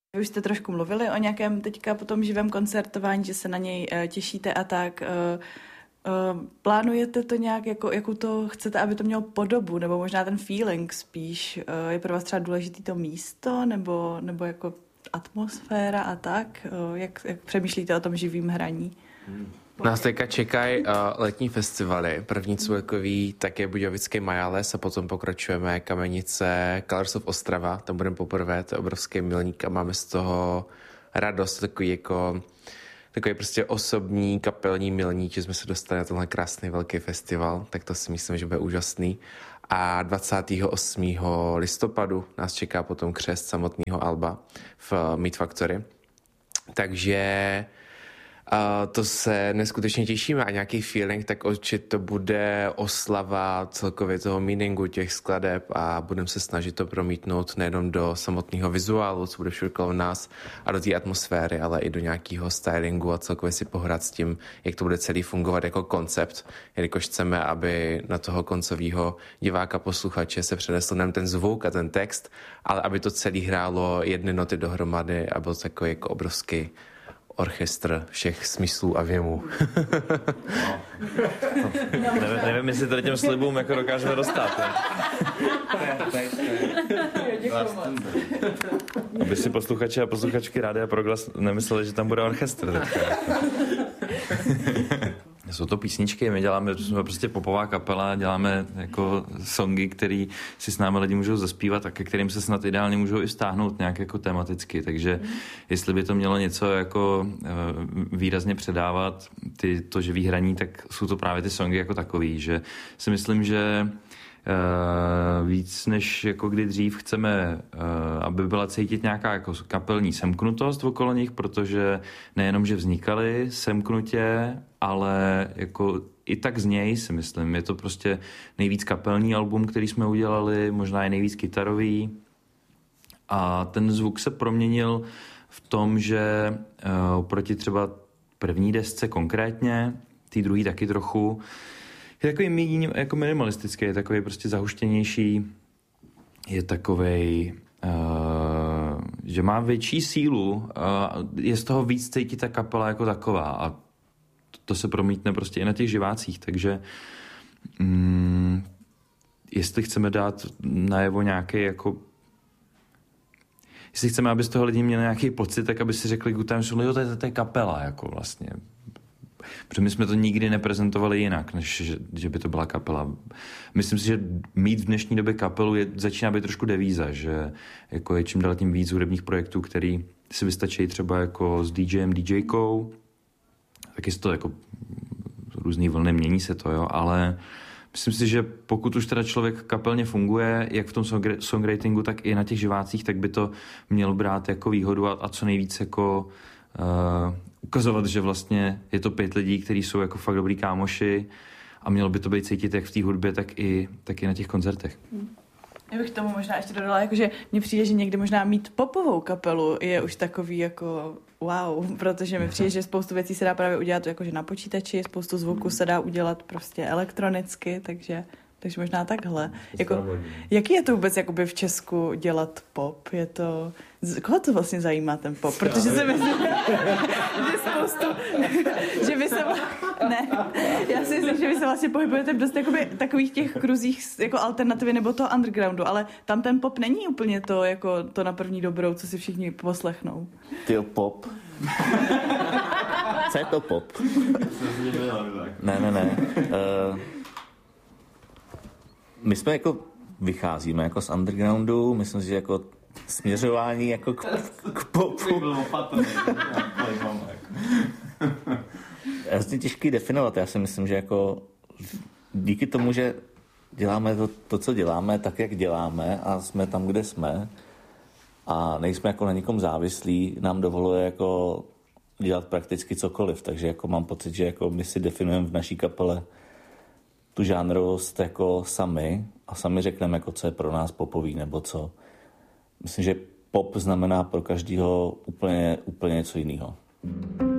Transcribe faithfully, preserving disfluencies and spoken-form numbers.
Vy už jste trošku mluvili o nějakém teďka po tom živém koncertování, že se na něj uh, těšíte a tak. Uh, uh, plánujete to nějak, jako, jakou to chcete, aby to mělo podobu, nebo možná ten feeling spíš? Uh, je pro vás třeba důležité to místo, nebo, nebo jako atmosféra a tak? Uh, jak, jak přemýšlíte o tom živým hraní? Hmm. Nás teďka čekají uh, letní festivaly. První celkový tak je Budějovický Majales a potom pokračujeme Kamenice, Colors of Ostrava. Tam budeme poprvé, to je obrovský milník a máme z toho radost, takový jako takový prostě osobní kapelní milník, že jsme se dostali na tenhle krásný velký festival, tak to si myslím, že bude úžasný. A dvacátého osmého listopadu nás čeká potom křest samotného alba v Meat Factory. Takže Uh, to se neskutečně těšíme a nějaký feeling, tak určitě to bude oslava celkově toho meaningu těch skladeb a budeme se snažit to promítnout nejenom do samotného vizuálu, co bude všude kolem nás a do té atmosféry, ale i do nějakého stylingu a celkově si pohrát s tím, jak to bude celý fungovat jako koncept, jelikož chceme, aby na toho koncového diváka, posluchače se přenesl nejen ten zvuk a ten text, ale aby to celý hrálo jedny noty dohromady a byl takový jako obrovský orchestr všech smyslů a věmů. No. nevím, nevím, jestli tady těm slibům jako dokážeme dostat. Aby si posluchači a posluchačky Rádia Proglas nemysleli, že tam bude orchestr. Jsou to písničky, my děláme, jsme prostě popová kapela, děláme jako songy, který si s námi lidi můžou zaspívat a ke kterým se snad ideálně můžou i stáhnout nějak jako tematicky, takže jestli by to mělo něco jako výrazně předávat ty, to živý hraní, tak jsou to právě ty songy jako takový, že si myslím, že Uh, víc než jako kdy dřív chceme, uh, aby byla cítit nějaká jako kapelní semknutost okolo nich, protože nejenom, že vznikaly semknutě, ale jako i tak z něj si myslím, je to prostě nejvíc kapelní album, který jsme udělali, možná i nejvíc kytarový a ten zvuk se proměnil v tom, že uh, oproti třeba první desce konkrétně, tý druhý taky trochu, je takový méně jako minimalistický, je takový prostě zahuštěnější, je takovej, uh, že má větší sílu, uh, je z toho víc cítit ta kapela jako taková a to, to se promítne prostě i na těch živácích, takže um, jestli chceme dát najevo nějaký jako jestli chceme, aby z toho lidi měli nějaký pocit, tak aby si řekli good time, jo, to je, to je kapela, jako vlastně. Protože my jsme to nikdy neprezentovali jinak, než že, že by to byla kapela. Myslím si, že mít v dnešní době kapelu je, začíná být trošku devíza, že jako je čím dál tím víc hudebních projektů, který si vystačí třeba jako s DJem, DJkou, taky se to jako různý vlny, mění se to, jo, ale myslím si, že pokud už teda člověk kapelně funguje, jak v tom songwritingu, tak i na těch živácích, tak by to měl brát jako výhodu a, a co nejvíc jako Uh, ukazovat, že vlastně je to pět lidí, kteří jsou jako fakt dobrý kámoši a mělo by to být cítit jak v té hudbě, tak i, tak i na těch koncertech. Hmm. Já bych tomu možná ještě dodala, jakože mně přijde, že někdy možná mít popovou kapelu je už takový jako wow, protože mi přijde, že spoustu věcí se dá právě udělat jakože na počítači, spoustu zvuku se dá udělat prostě elektronicky, takže takže možná takhle. Jako, jaký je to vůbec jakoby v Česku dělat pop? Je to... Koho to vlastně zajímá ten pop? Protože se myslím, že spoustu... že vy se... Ne. Já si myslím, že vy se vlastně pohybujete v dost jakoby takových těch kruzích jako alternativy nebo toho undergroundu, ale tam ten pop není úplně to, jako to na první dobrou, co si všichni poslechnou. Ty pop. Co je to pop? ne, ne, ne. Uh... My jsme jako vycházíme jako z undergroundu, myslím si, že jako směřování jako k, k popu. Je vlastně těžký definovat, já si myslím, že jako díky tomu, že děláme to, to, co děláme, tak, jak děláme a jsme tam, kde jsme a nejsme jako na nikom závislí, nám dovoluje jako dělat prakticky cokoliv, takže jako mám pocit, že jako my si definujeme v naší kapele tu žánrovost jako sami a sami řekneme, jako co je pro nás popový nebo co. Myslím, že pop znamená pro každého úplně, úplně něco jiného.